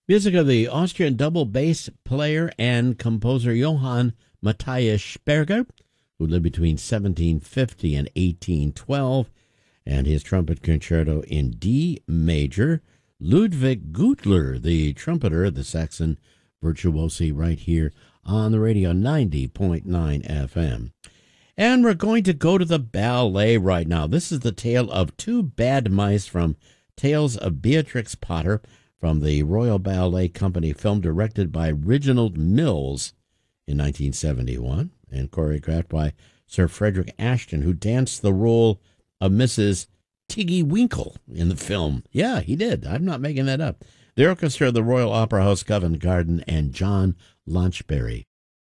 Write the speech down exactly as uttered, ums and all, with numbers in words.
Music of the Austrian double bass player and composer Johann Matthias Sperger, who lived between seventeen fifty and eighteen twelve, and his trumpet concerto in D major. Ludwig Gutler, the trumpeter, the Saxon virtuosi, right here on the radio, ninety point nine F M. And we're going to go to the ballet right now. This is the tale of Two Bad Mice from Tales of Beatrix Potter from the Royal Ballet Company, film directed by Reginald Mills in nineteen seventy-one and choreographed by Sir Frederick Ashton, who danced the role of Missus Tiggy Winkle in the film. Yeah, he did. I'm not making that up. The orchestra of the Royal Opera House, Covent Garden, and John Launchbury